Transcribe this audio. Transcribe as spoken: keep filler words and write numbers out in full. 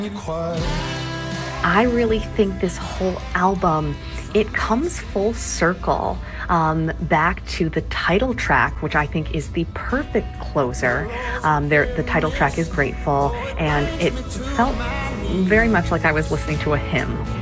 I really think this whole album, it comes full circle um, back to the title track, which I think is the perfect closer. Um, there, the title track is Grateful, and it felt very much like I was listening to a hymn.